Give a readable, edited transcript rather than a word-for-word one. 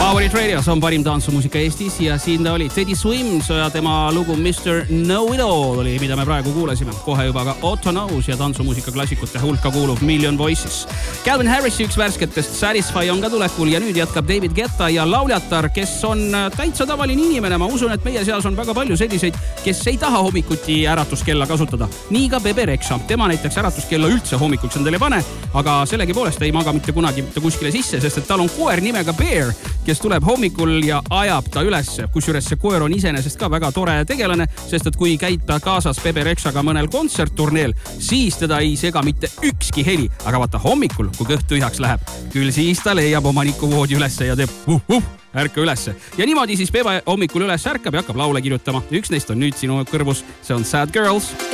Favorit Radios on parim tantsumuusika Eestis ja siin ta oli Teddy Swims ja tema lugu Mr. Know-It-All oli, mida me praegu kuulasime. Kohe juba ka Otto Knows ja tantsumuusika klassikute hulka kuuluv Million Voices. Calvin Harrisi üks värsketest Satisfy on ka tulekul ja nüüd jätkab David Guetta ja lauljatar, kes on täitsa tavaline inimene. Ma usun, et meie seas on väga palju selliseid, kes ei taha hommikuti äratuskella kasutada. Nii ka Bebe Rexha. Tema näiteks äratuskella üldse hommikuks endale ei pane, aga sellegipoolest ei maga mitte kunagi mitte kuskile sisse, sest et tal on koer nimega Bear, kes tuleb hommikul ja ajab ta ülesse. Kusjuures see koer on iseenesest ka väga tore tegelane, sest et kui käib ta kaasas Bebe Rexhaga mõnel kontsertturneel, siis teda ei sega mitte ükski heli. Aga vaata hommikul, kui kõht tühjaks läheb, küll siis ta leiab omaniku voodi ülesse ja teeb ärka ülesse. Ja niimoodi siis Bebe hommikul üles ärkab ja hakkab laule kirjutama. Üks neist on nüüd sinu kõrvus, see on Sad Girls.